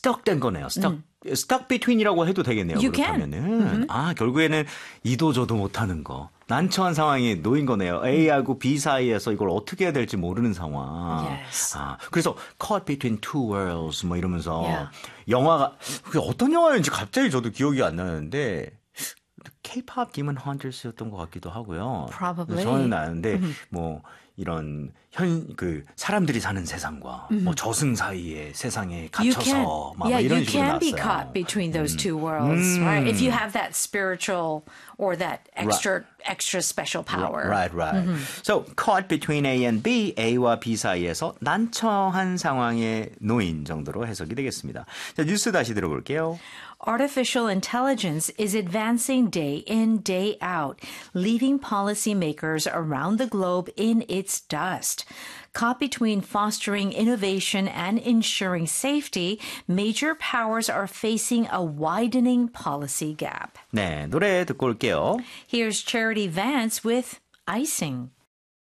stuck 된 거네요. stuck between이라고 해도 되겠네요. You 그렇다면은. 결국에는 이도 저도 못하는 거. 난처한 상황에 놓인 거네요. A하고 B 사이에서 이걸 어떻게 해야 될지 모르는 상황. Yes. 그래서 caught between two worlds 뭐 이러면서 Yeah. 영화가 그게 어떤 영화였는지 갑자기 저도 기억이 안 나는데 K-pop Demon Hunters였던 것 같기도 하고요. Probably. 저는 아는데 뭐 이런 사람들이 사는 세상과 뭐 저승 사이의 세상에 갇혀서 막 you 이런 식으로 can be 나왔어요. caught between those two worlds, right? If you have that spiritual or that extra special power. Right. So caught between A and B, A와 B 사이에서 난처한 상황에 놓인 정도로 해석이 되겠습니다. 자, 뉴스 다시 들어볼게요. Artificial intelligence is advancing day in, day out, leaving policymakers around the globe in its dust. Caught between fostering innovation and ensuring safety, major powers are facing a widening policy gap. 네, 노래 듣고 올게요. Here's Charity Vance with Icing.